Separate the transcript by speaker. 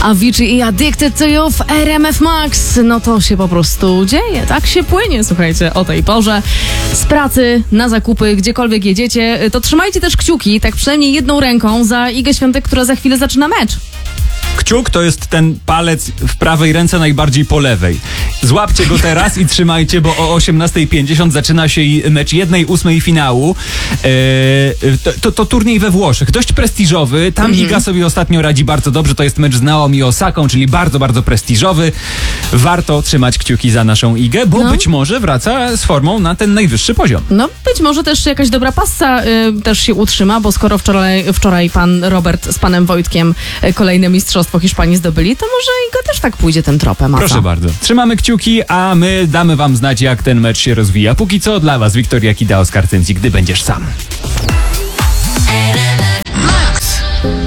Speaker 1: Avicii i Addicted to You w RMF Max. No to się po prostu dzieje, tak się płynie, słuchajcie, o tej porze. Z pracy, na zakupy, gdziekolwiek jedziecie, to trzymajcie też kciuki, tak przynajmniej jedną ręką za Igę Świątek, która za chwilę zaczyna mecz.
Speaker 2: Kciuk to jest ten palec w prawej ręce najbardziej po lewej. Złapcie go teraz i trzymajcie, bo o 18:50 zaczyna się mecz 1/8 finału. To turniej we Włoszech. Dość prestiżowy. Tam Iga sobie ostatnio radzi bardzo dobrze. To jest mecz z Naomi Osaką, czyli bardzo, bardzo prestiżowy. Warto trzymać kciuki za naszą Igę, bo być może wraca z formą na ten najwyższy poziom.
Speaker 1: No, być może też jakaś dobra passa też się utrzyma, bo skoro wczoraj pan Robert z panem Wojtkiem kolejne mistrzostwo Hiszpanii zdobyli, to może Iga też tak pójdzie tym tropem.
Speaker 2: Proszę bardzo. Trzymamy kciuki, a my damy wam znać, jak ten mecz się rozwija. Póki co dla was Wiktoria Kida, Oskar Cynci, Gdy będziesz sam.